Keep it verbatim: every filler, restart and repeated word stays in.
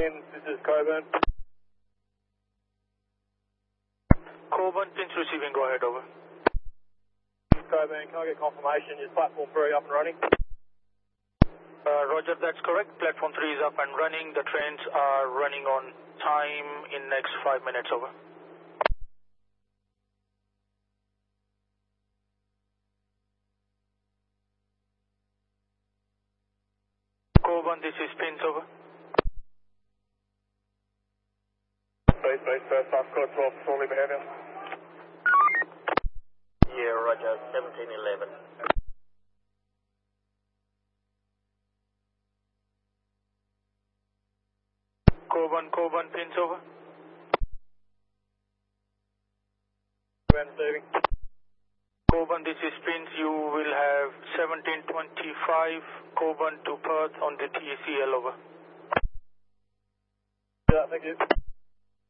This is Coburn. Coburn, Pins receiving, go ahead, over. Coburn, can I get confirmation? Is platform three up and running? Uh, Roger, that's correct. Platform three is up and running. The trains are running on time in next five minutes, over. Coburn, this is Pins, over. Base, base, first half, code twelve, slowly behaving. Yeah, Roger, seventeen eleven. Coburn, Coburn, Pins, over. Coburn receiving. Coburn, this is Pins. You will have seventeen twenty-five Coburn to Perth on the T A C L, over. Yeah, thank you.